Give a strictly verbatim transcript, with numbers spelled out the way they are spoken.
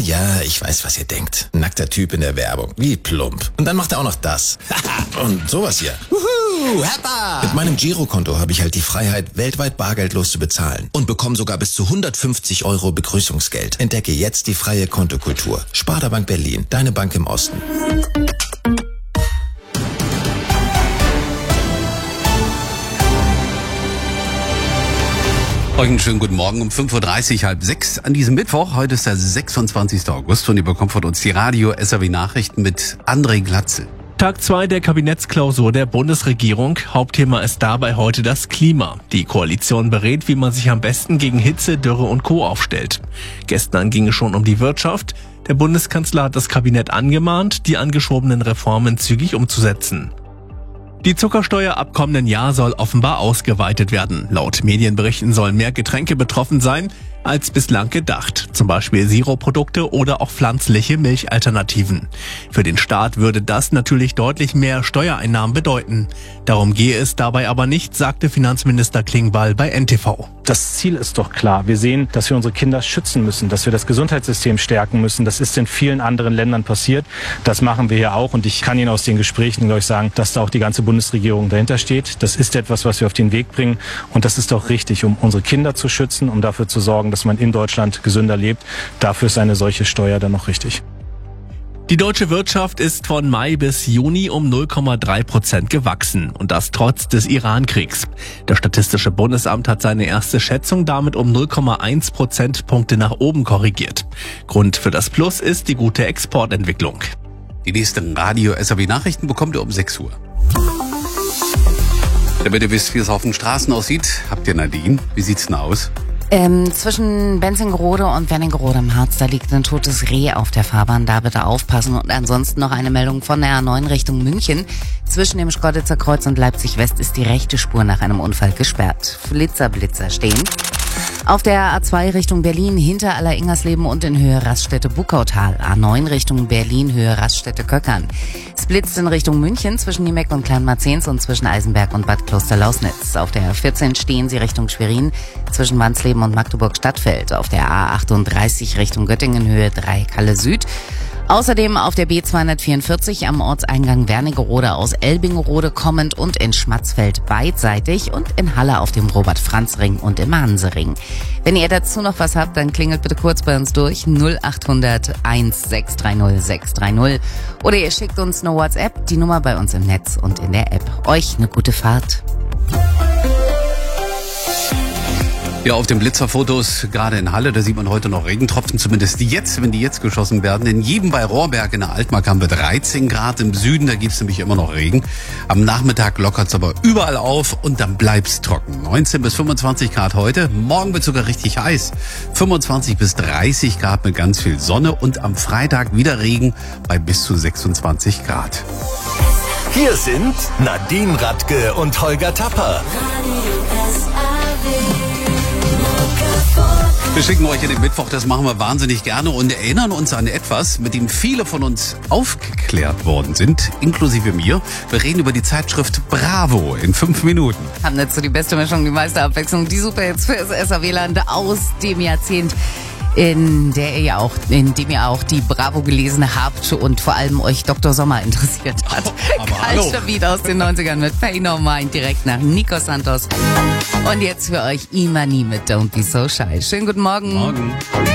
ja, ich weiß, was ihr denkt. Nackter Typ in der Werbung. Wie plump. Und dann macht er auch noch das. Und sowas hier. Wuhu, Heppa! Mit meinem Girokonto habe ich halt die Freiheit, weltweit bargeldlos zu bezahlen. Und bekomme sogar bis zu hundertfünfzig Euro Begrüßungsgeld. Entdecke jetzt die freie Kontokultur. Sparda Bank Berlin, deine Bank im Osten. Euch einen schönen guten Morgen um fünf Uhr dreißig, halb sechs an diesem Mittwoch. Heute ist der sechsundzwanzigster August und ihr bekommt von uns die Radio-S R W-Nachrichten mit André Glatzel. Tag zwei der Kabinettsklausur der Bundesregierung. Hauptthema ist dabei heute das Klima. Die Koalition berät, wie man sich am besten gegen Hitze, Dürre und Co. aufstellt. Gestern ging es schon um die Wirtschaft. Der Bundeskanzler hat das Kabinett angemahnt, die angeschobenen Reformen zügig umzusetzen. Die Zuckersteuer ab kommenden Jahr soll offenbar ausgeweitet werden. Laut Medienberichten sollen mehr Getränke betroffen sein als bislang gedacht. Zum Beispiel Sirupprodukte oder auch pflanzliche Milchalternativen. Für den Staat würde das natürlich deutlich mehr Steuereinnahmen bedeuten. Darum gehe es dabei aber nicht, sagte Finanzminister Klingbeil bei N T V. Das Ziel ist doch klar. Wir sehen, dass wir unsere Kinder schützen müssen, dass wir das Gesundheitssystem stärken müssen. Das ist in vielen anderen Ländern passiert. Das machen wir hier auch. Und ich kann Ihnen aus den Gesprächen, glaube ich, sagen, dass da auch die ganze Bundesregierung dahinter steht. Das ist etwas, was wir auf den Weg bringen. Und das ist auch richtig, um unsere Kinder zu schützen, um dafür zu sorgen, dass man in Deutschland gesünder lebt. Dafür ist eine solche Steuer dann noch richtig. Die deutsche Wirtschaft ist von Mai bis Juni um null Komma drei Prozent gewachsen und das trotz des Iran-Kriegs. Das Statistische Bundesamt hat seine erste Schätzung damit um null Komma eins Prozentpunkte nach oben korrigiert. Grund für das Plus ist die gute Exportentwicklung. Die nächsten Radio-S R W-Nachrichten bekommt ihr um sechs Uhr. Damit ihr wisst, wie es auf den Straßen aussieht, habt ihr Nadine. Wie sieht's denn aus? Ähm, zwischen Benzingerode und Wernigerode im Harz, da liegt ein totes Reh auf der Fahrbahn, da bitte aufpassen. Und ansonsten noch eine Meldung von der A neun Richtung München. Zwischen dem Schkeuditzer Kreuz und Leipzig West ist die rechte Spur nach einem Unfall gesperrt. Flitzer, Blitzer stehen. Auf der A zwei Richtung Berlin hinter Aller-Ingersleben und in Höhe Raststätte-Buckautal. A neun Richtung Berlin, Höhe Raststätte-Köckern. Es blitzt in Richtung München zwischen Niemeck und Kleinmarzens und zwischen Eisenberg und Bad Kloster-Lausnitz. Auf der A vierzehn stehen sie Richtung Schwerin zwischen Wansleben und Magdeburg-Stadtfeld. Auf der A achtunddreißig Richtung Göttingen, Höhe drei Kalle Süd. Außerdem auf der B zweihundertvierundvierzig am Ortseingang Wernigerode aus Elbingerode kommend und in Schmatzfeld beidseitig und in Halle auf dem Robert-Franz-Ring und im Hansering. Wenn ihr dazu noch was habt, dann klingelt bitte kurz bei uns durch null acht hundert eins sechs drei null sechs drei null oder ihr schickt uns eine WhatsApp, die Nummer bei uns im Netz und in der App. Euch eine gute Fahrt. Ja, auf den Blitzerfotos, gerade in Halle, da sieht man heute noch Regentropfen, zumindest jetzt, wenn die jetzt geschossen werden. In jedem bei Rohrberg in der Altmark haben wir dreizehn Grad, im Süden, da gibt's nämlich immer noch Regen. Am Nachmittag lockert's aber überall auf und dann bleibt's trocken. neunzehn bis fünfundzwanzig Grad heute, morgen wird sogar richtig heiß. fünfundzwanzig bis dreißig Grad mit ganz viel Sonne und am Freitag wieder Regen bei bis zu sechsundzwanzig Grad. Hier sind Nadine Radke und Holger Tapper. Wir schicken euch in den Mittwoch, das machen wir wahnsinnig gerne und erinnern uns an etwas, mit dem viele von uns aufgeklärt worden sind, inklusive mir. Wir reden über die Zeitschrift Bravo in fünf Minuten. Haben nicht so die beste Mischung, die meiste Abwechslung, die super jetzt für das S R W-Land aus dem Jahrzehnt, in der ihr ja auch, in dem ihr auch die Bravo gelesen habt und vor allem euch Doktor Sommer interessiert hat. Oh, Kalter Beat aus den neunzigern mit Pay No Mind direkt nach Nico Santos. Und jetzt für euch Imani mit Don't Be So Shy. Schönen guten Morgen. Morgen.